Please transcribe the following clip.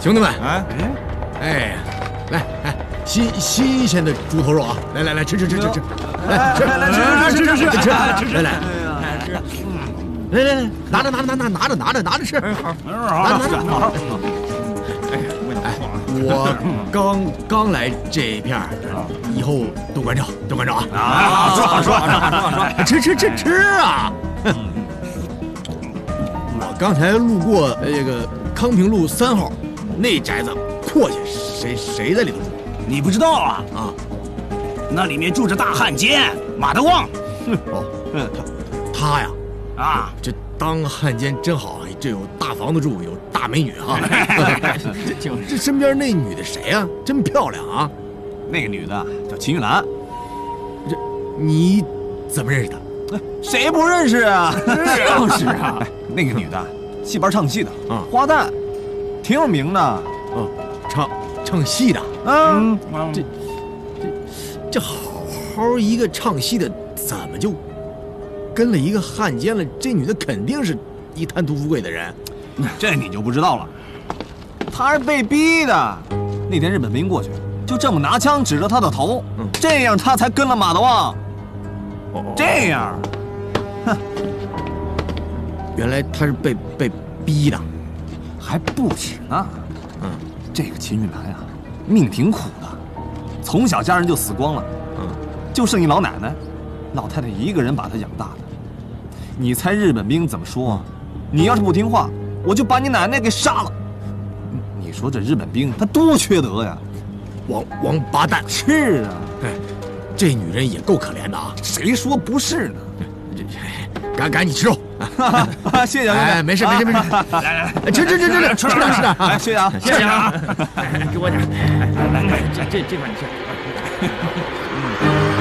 兄弟们，哎，来，新鲜的猪头肉啊！来，吃，来吃，来，拿着吃。好，我刚来这一片，以后多关照啊！说，吃啊！我刚才路过这个康平路3号，那宅子阔气，谁在里头住？ 你不知道啊？那里面住着大汉奸马德旺。 他呀， 这当汉奸真好，这有大房子住，有大美女啊！这身边那女的谁啊？真漂亮啊！ 那个女的叫秦玉兰。 这你怎么认识的？ 谁不认识啊？ 就是啊， 那个女的戏班唱戏的，花旦，挺有名的。 唱戏的。这好好一个唱戏的，怎么就跟了一个汉奸了？这女的肯定是一贪图富贵的人。 这你就不知道了。她是被逼的。那天日本兵过去，就这么拿枪指着她的头，这样她才跟了马德旺。这样， 原来她是被逼的， 还不止呢。这个秦玉兰呀，命挺苦的，从小家人就死光了，就剩一老奶奶，老太太一个人把她养大的。你猜日本兵怎么说啊？你要是不听话，我就把你奶奶给杀了。你说这日本兵他多缺德呀！ 王八蛋！ 是啊， 这女人也够可怜的啊！ 谁说不是呢？ 赶紧吃肉！ 谢谢啊！ 没事。来，吃点！ 谢谢啊！ 谢谢啊！给我点！来，这块你吃。